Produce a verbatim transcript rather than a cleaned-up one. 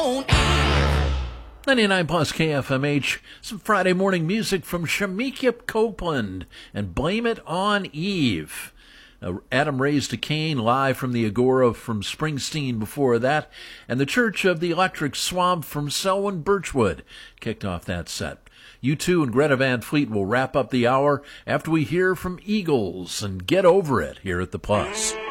on Eve. ninety-nine plus K F M H, some Friday morning music from Shemekia Copeland and Blame It on Eve. Uh, Adam Raised a Cain live from the Agora from Springsteen before that, and the Church of the Electric Swamp from Selwyn Birchwood kicked off that set. U two and Greta Van Fleet will wrap up the hour after we hear from Eagles and Get Over It here at the Plus.